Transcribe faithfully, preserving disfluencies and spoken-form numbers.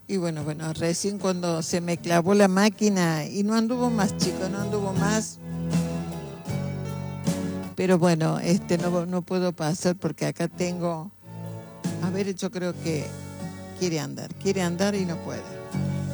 Y bueno, bueno, recién cuando se me clavó la máquina y no anduvo más, chico, no anduvo más. Pero bueno, este no, no puedo pasar porque acá tengo... A ver, yo creo que quiere andar, quiere andar y no puede.